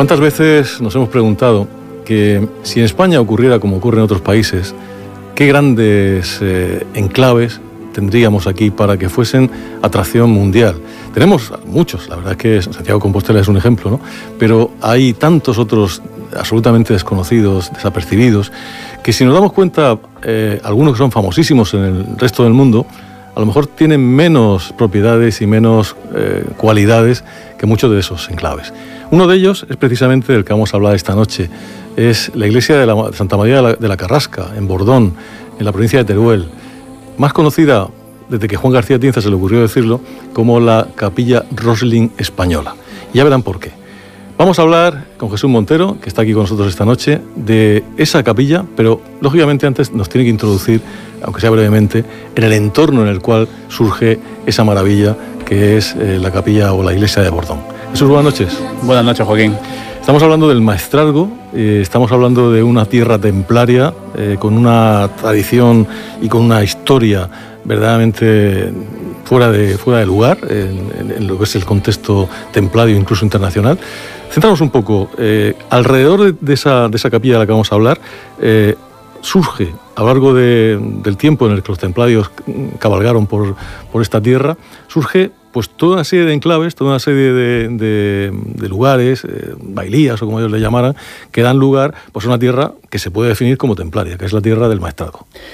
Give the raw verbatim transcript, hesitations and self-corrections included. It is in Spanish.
¿Cuántas veces nos hemos preguntado que si en España ocurriera como ocurre en otros países, qué grandes eh, enclaves tendríamos aquí para que fuesen atracción mundial? Tenemos muchos, la verdad es que Santiago de Compostela es un ejemplo, ¿no? Pero hay tantos otros absolutamente desconocidos, desapercibidos, que si nos damos cuenta, eh, algunos que son famosísimos en el resto del mundo, a lo mejor tienen menos propiedades y menos eh, cualidades que muchos de esos enclaves. Uno de ellos es precisamente del que vamos a hablar esta noche. Es la iglesia de, la, de Santa María de la, de la Carrasca, en Bordón, en la provincia de Teruel, más conocida, desde que Juan García Tienza se le ocurrió decirlo, como la Capilla Rosslin española. Y ya verán por qué. Vamos a hablar con Jesús Montero, que está aquí con nosotros esta noche, de esa capilla, pero lógicamente antes nos tiene que introducir, aunque sea brevemente, en el entorno en el cual surge esa maravilla que es eh, la capilla o la iglesia de Bordón. Jesús, buenas noches. Buenas noches, Joaquín. Estamos hablando del Maestrazgo, eh, estamos hablando de una tierra templaria eh, con una tradición y con una historia verdaderamente fuera de, fuera de lugar en, en, en lo que es el contexto templario, incluso internacional. Centramos un poco, eh, alrededor de, de, esa, de esa capilla de la que vamos a hablar, eh, surge a lo largo de, del tiempo en el que los templarios cabalgaron por, por esta tierra, surge pues toda una serie de enclaves, toda una serie de, de, de lugares, eh, bailías o como ellos le llamaran, que dan lugar pues, a una tierra que se puede definir como templaria, que es la tierra del Maestrazgo.